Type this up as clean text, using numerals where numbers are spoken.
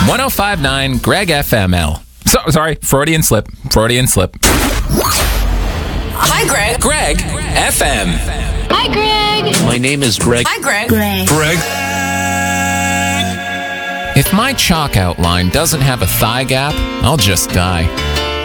105.9 Greg FML. Sorry, Freudian slip. Hi, Greg. Greg FM. Hi, Greg. My name is Greg. Hi, Greg. Greg. If my chalk outline doesn't have a thigh gap, I'll just die.